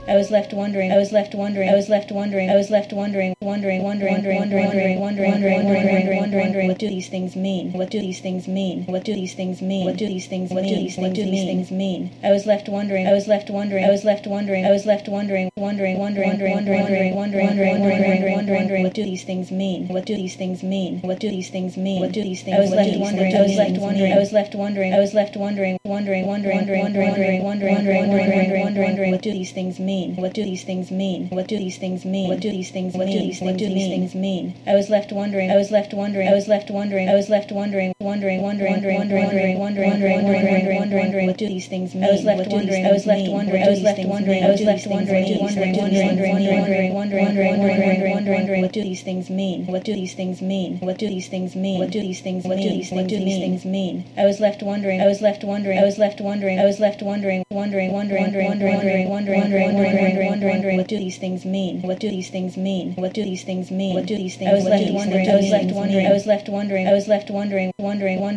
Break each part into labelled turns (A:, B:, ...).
A: I was left wondering. I was left wondering. I was left wondering. I was left wondering. Wondering. What do these things mean? What do these things mean? What do these things mean? What do these things mean? What do these things mean? I was left wondering. I was left wondering. I was left wondering. I was left wondering. Wondering. What do these things mean? What do these things mean? What do these things mean? What do these things? I was left wondering. I was left wondering. I was left wondering. I was left wondering. Wondering. What do these things mean? What do these things mean? What do these things mean? What do these things mean? What do these things mean? I was left wondering. I was left wondering. I was left wondering. I was left wondering. Wondering. What do these things mean? I was left wondering. I was left wondering. I was left wondering. I was left wondering. What do these things mean? What do these things mean? What do these things mean? What do these things mean? What do these things mean? I was left wondering. I was left wondering. I was left wondering. I was left wondering. Wondering. What do these things mean? What do these things mean? What do these things mean? What do these things? I was left wondering. I was left wondering. I was left wondering. I was left wondering. Wondering. What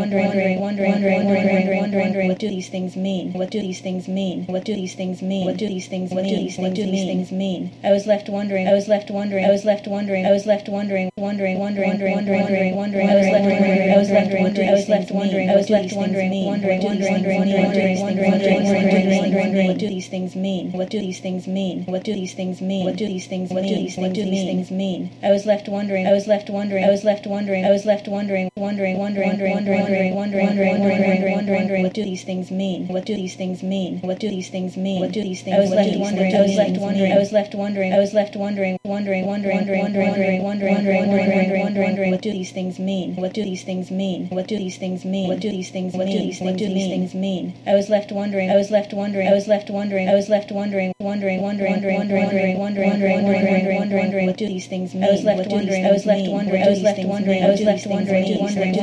A: do these things mean? What do these things mean? What do these things mean? What do these things mean? What do these things mean? I was left wondering. I was left wondering. I was left wondering. I was left wondering. Wondering. I was left wondering. I was left wondering. I was left wondering. I was left wondering. I was left wondering. Wondering. What do these things mean? What do these things mean? What do these things mean? What do these things mean? What do these things mean? I was left wondering. I was left wondering. I was left wondering. I was left wondering. Wondering. What do these things mean? What do these things mean? What do these things mean? What do these things? I was left wondering. I was left wondering. I was left wondering. I was left wondering. Wondering. What do these things mean? What do these things mean? What do these things mean? What do these things mean? What do these things mean? I was left wondering. I was left wondering. I was left wondering. I was left wondering. Wondering. What do these things mean? I was left wondering. I was left wondering. I was left wondering. I was left wondering.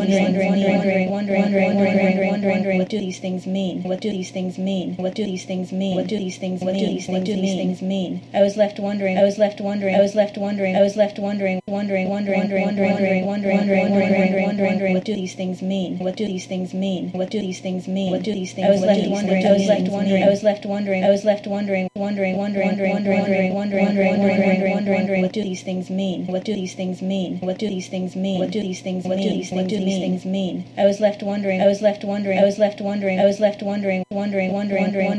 A: What do these things mean? What do these things mean? What do these things mean? What do these things mean? What do these things mean? I was left wondering. I was left wondering. I was left wondering. I was left wondering. Wondering. What do these things mean? What do these things mean? What do these things mean? What do these things? I was left wondering. I was left wondering. I was left wondering. I was left wondering. Wondering. What do these things mean? What do these things mean? What do these things mean? What do these things mean? What do these things mean? I was left wondering. I was left wondering. I was left wondering. I was left wondering. Wondering. What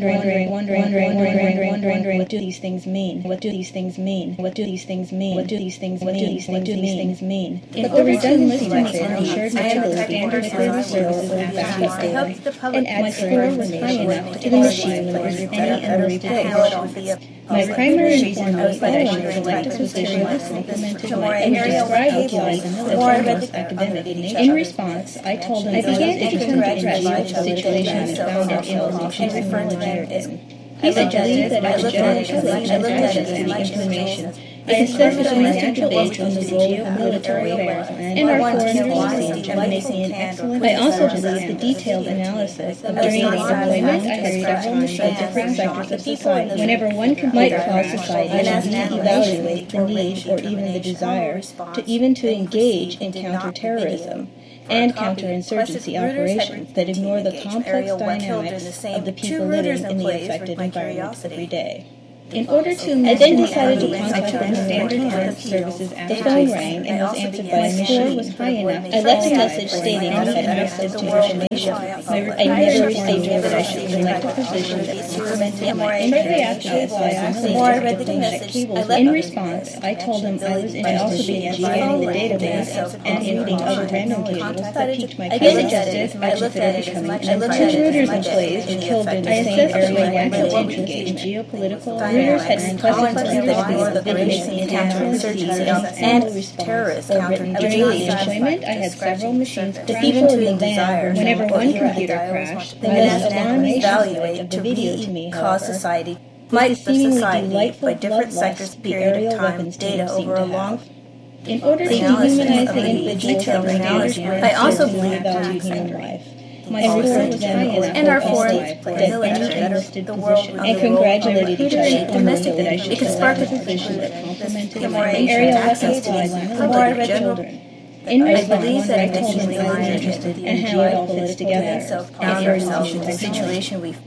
A: do these things mean? What do these things mean? What do these things mean? What do these things mean? What do these things mean?
B: In order to enlist method ensured material standard clear services and backup data, and add score was high enough to the machine when there was any unreplaced. My primary informant that I should select a position that supplemented my and described the case as almost academic in nature. In response, I told him I began to attempt to address such a situation and found out information and knowledge therein. He suggested that I should generally collect and access to the information. I instead pursuing a central page on the role of military affairs and our foreign policy in making an excellent. I also believe the detailed analysis of during the deployment I had several machines different sectors of society. Whenever one might cause society to re-evaluate the need or even the desire to engage in counterterrorism and counterinsurgency operations that ignore the complex dynamics of the people living in the affected environments every day. In order to I then decided to contact the standard armed services after the phone rang and was answered by a score was high enough. I left a message stating I had access to information. I never received that I should select a position that supplemented my entry access via the cables. In response, I told him I was interested in scanning the database and inputting other random cables that piqued my curiosity. I looked at it as much as two Reuters employees were killed in the same area where to engage in geopolitical Reuters had requested to investigate the video counterinsurgency and terrorist during the deployment, I had several machines to people in the van. Whenever one computer crashed, the most alarming evaluate the video to me, cause society might seemingly by different sectors period of time data over a long. In order to humanize the individual I also believe valued human life. My score was high enough and our foreign interested the world and congratulated each other on the that I should spark a position that complemented my aerial access to my children. In response, I told him I was interested in how it all fits together. The situation we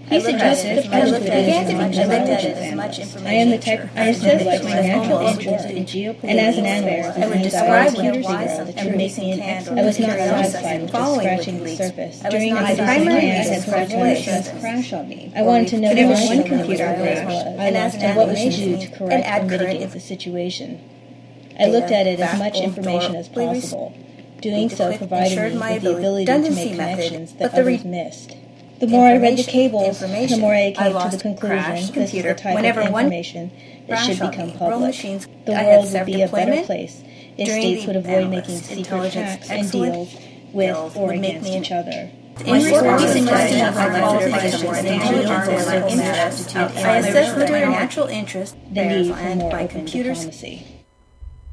A: He suggested a
B: I looked at
A: particular
B: it as
A: intelligence
B: much
A: analyst.
B: information.
A: I am the type of person who likes my natural interest in geopolitics, and as an analyst,
B: I would
A: I
B: describe
A: years
B: when why
A: ago
B: something
A: to make me an expert. I was not satisfied with just scratching the surface. During
B: my
A: my
B: primary
A: I had
B: reason for
A: several
B: doing
A: machines
B: this
A: crash on me. I wanted to know
B: There
A: how
B: was
A: my
B: one
A: computer
B: computer
A: was,
B: and as an
A: and what was to do
B: animation
A: to correct
B: and
A: or
B: add
A: mitigate
B: current
A: the situation. I looked at it as much information as possible. Doing so provided me with the ability to make connections that others missed. The more I read the cables, the more I came to the conclusion this is the type of information that should become public. The world would be a better place if states would avoid making secret pacts and deals with or against each other.
B: In response to questions of qualifications and geopolitical interest, I assessed whether a natural interest
A: The need for
B: and
A: more
B: by
A: open
B: computers
A: diplomacy.